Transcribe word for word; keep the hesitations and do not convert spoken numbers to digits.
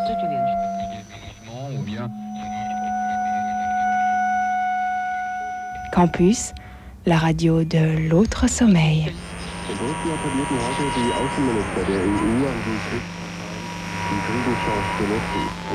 Ou bien... Campus, la radio de l'autre sommeil. In Russland appellierten heute die Außenminister der E U an die Kriegszeit, die Friedenschance zu nutzen.